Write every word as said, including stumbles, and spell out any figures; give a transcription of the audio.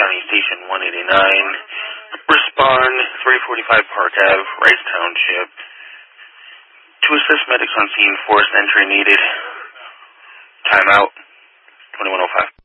County Station one eighty-nine. Respond, three forty-five Park Avenue, Rice Township. To assist medics on scene, forced entry needed. Timeout, twenty-one oh five.